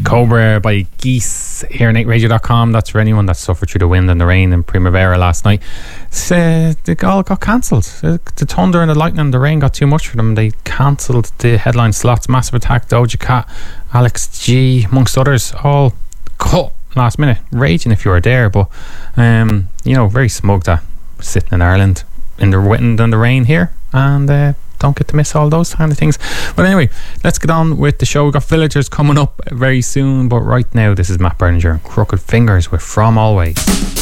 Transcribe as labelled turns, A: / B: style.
A: Cobra by Geese here on 8radio.com. That's for anyone that suffered through the wind and the rain in Primavera last night. They all got cancelled. The thunder and the lightning and the rain got too much for them. They cancelled the headline slots. Massive Attack, Doja Cat, Alex G, amongst others, all cut last minute. Raging if you were there, but very smug that sitting in Ireland in the wind and the rain here, and don't get to miss all those kind of things. But anyway, let's get on with the show. We've got Villagers coming up very soon, but right now this is Matt Berninger and Crooked Fingers with From Always.